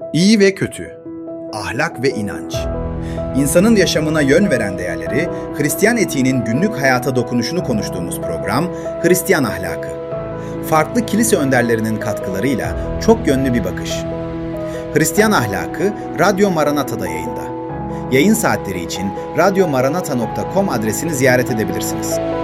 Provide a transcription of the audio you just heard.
İyi ve kötü, ahlak ve inanç. İnsanın yaşamına yön veren değerleri, Hristiyan etiğinin günlük hayata dokunuşunu konuştuğumuz program Hristiyan Ahlakı. Farklı kilise önderlerinin katkılarıyla çok yönlü bir bakış. Hristiyan Ahlakı, Radyo Maranata'da yayında. Yayın saatleri için radyomaranata.com adresini ziyaret edebilirsiniz.